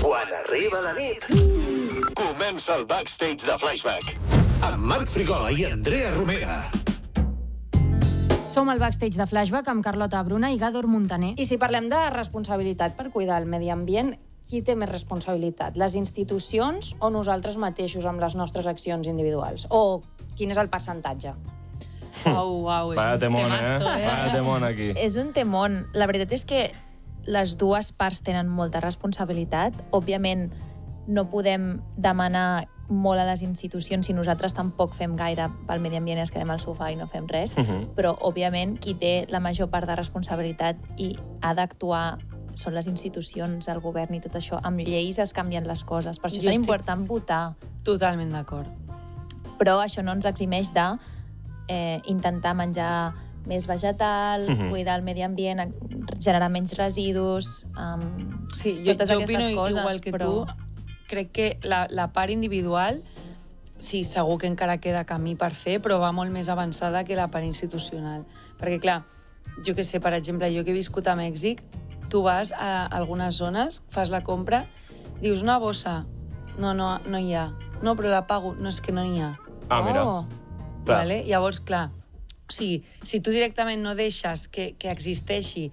Quan arriba la nit, comença el backstage de Flashback. Amb Marc Frigola i Andrea Romera. Som al backstage de Flashback amb Carlota Bruna i Gàdor Montaner. I si parlem de responsabilitat per cuidar el medi ambient, qui té més responsabilitat? Les institucions o nosaltres mateixos amb les nostres accions individuals? O quin és el percentatge? Uau, és Vaya un temón, temazo, Vaya temón aquí. És un temón. La veritat és que les dues parts tenen molta responsabilitat. Òbviament, no podem demanar molt a les institucions si nosaltres tampoc fem gaire pel medi ambient i ens quedem al sofà i no fem res, però, òbviament, qui té la major part de responsabilitat i ha d'actuar són les institucions, el govern i tot això. Amb lleis es canvien les coses. Per això és tan important votar. Totalment d'acord. Però això no ens eximeix de intentar menjar més vegetal, cuidar el medi ambient, generar menys residus, Sí, totes jo aquestes opino coses. igual que però... tu. Crec que la part individual, sí, segur que encara queda camí per fer, però va molt més avançada que la part institucional. Perquè, clar, jo que sé, per exemple, jo que he viscut a Mèxic, tu vas a algunes zones, fas la compra, dius una bossa, no hi ha. No, però la pago, no, és que no n'hi ha. Ah, mira. Clar. Vale? Llavors, clar, o sigui, si tu directament no deixes que existeixi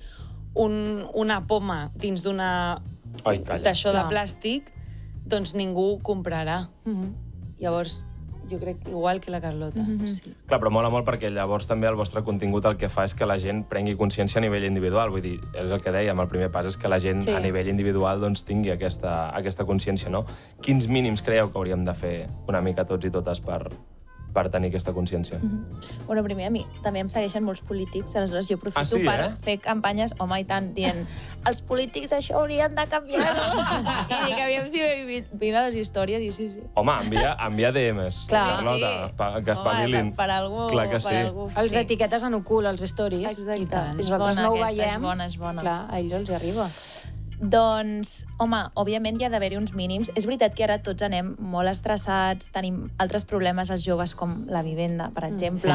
una poma dins d'una Ai, calla. d'això de Clar. plàstic, doncs ningú comprarà. Llavors, jo crec igual que la Carlota. Sí. Clar, però mola molt perquè llavors també el vostre contingut el que fa és que la gent prengui consciència a nivell individual. Vull dir, és el que dèiem, el primer pas és que la gent a nivell individual doncs, tingui aquesta consciència, no? Quins mínims creieu que hauríem de fer una mica tots i totes per tenir aquesta consciència? Bueno, primer, a mi també em segueixen molts polítics, aleshores jo aprofito per fer campanyes, home, i tant, dient els polítics això haurien de canviar-ho. I dic, aviam si vine a les històries, i sí. Home, envia DMs. Clar. Carlota, que espavilin. Per algú... Clar que sí. Els etiquetes en ocult, els stories. Exacte. I nosaltres no ho veiem. És bona. Clar, a ells els hi arriba. Doncs, home, òbviament hi ha d'haver-hi uns mínims. És veritat que ara tots anem molt estressats, tenim altres problemes els joves com la vivenda, per exemple,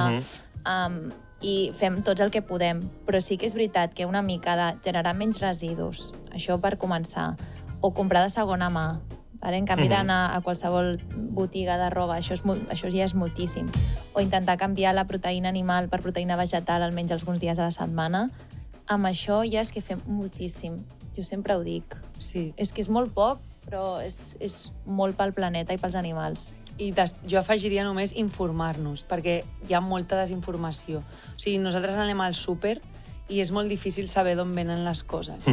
i fem tots el que podem. Però sí que és veritat que una mica de generar menys residus, això per començar, o comprar de segona mà, en canvi d'anar a qualsevol botiga de roba, això ja és moltíssim. O intentar canviar la proteïna animal per proteïna vegetal almenys alguns dies a la setmana. Amb això ja és que fem moltíssim. Jo sempre ho dic. Sí. És que és molt poc, però és molt pel planeta i pels animals. I jo afegiria només informar-nos, perquè hi ha molta desinformació. O sigui, nosaltres anem al súper i és molt difícil saber d'on venen les coses.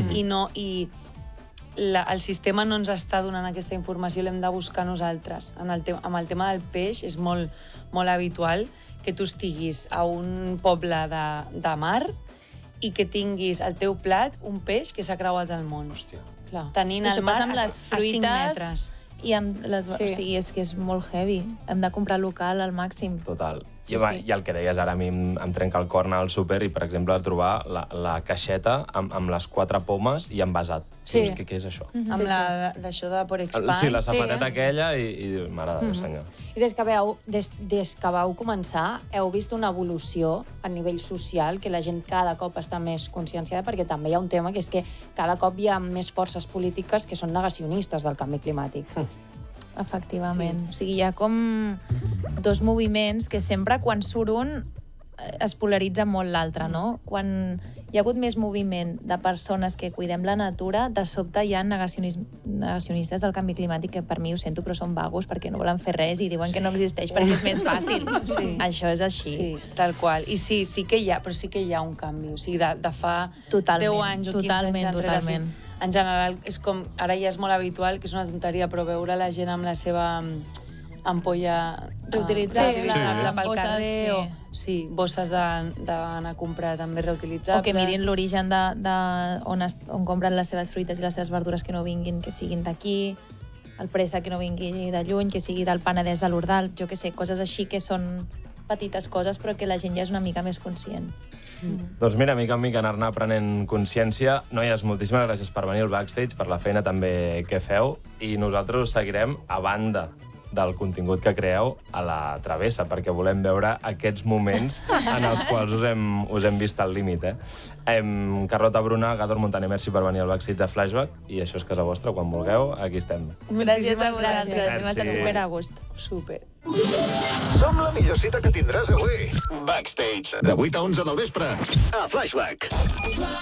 El sistema no ens està donant aquesta informació, l'hem de buscar nosaltres. Amb el tema del peix és molt, molt habitual que tu estiguis a un poble de mar i que tinguis al teu plat un peix que s'ha creuat el món. Hòstia. Clar. Tenint el mar a 5 metres. I amb les... O sigui, és que és molt heavy. Hem de comprar local al màxim. Total. Sí, I el que deies ara, a mi em trenca el cor anar al súper i, per exemple, trobar la caixeta amb les 4 pomes i envasat. Sí. Què és això? Amb d'això de por expand. Sí, la samarreta aquella i dius, mare de Déu, senyor. I des que vau començar, heu vist una evolució a nivell social, que la gent cada cop està més conscienciada, perquè també hi ha un tema que és que cada cop hi ha més forces polítiques que són negacionistes del canvi climàtic. Efectivament. O sigui, hi ha com dos moviments que sempre quan surt un es polaritza molt l'altre, no? Quan hi ha hagut més moviment de persones que cuidem la natura, de sobte hi ha negacionistes del canvi climàtic que per mi ho sento, però són vagos perquè no volen fer res i diuen que no existeix perquè és més fàcil. Sí. Això és així. Sí, tal qual. I sí que hi ha, però sí que hi ha un canvi. O sigui, de fa 10 anys o 15 anys enrere. En general, és com, ara ja és molt habitual, que és una tonteria, però veure la gent amb la seva ampolla reutilitzable pel carrer, bosses d'anar a comprar també reutilitzables. O que mirin l'origen on compren les seves fruites i les seves verdures, que no vinguin, que siguin d'aquí, el préssec que no vingui de lluny, que sigui del Penedès, de l'Ordal, jo que sé, coses així que són petites coses, però que la gent ja és una mica més conscient. Doncs mira, mica en mica anar prenent consciència. Noies, moltíssimes gràcies per venir al backstage, per la feina també que feu, i nosaltres us seguirem a banda del contingut que creeu a la travessa, perquè volem veure aquests moments en els quals us hem vist al límit. Carlota Bruna, Gádor Montaner, merci per venir al backstage de Flashback, i això és casa vostra, quan vulgueu, aquí estem. Gràcies a vosaltres, gràcies. m'ha estat super a gust. Super. Som la millor cita que tindràs avui. Backstage, de 8 a 11 del vespre, a Flashback.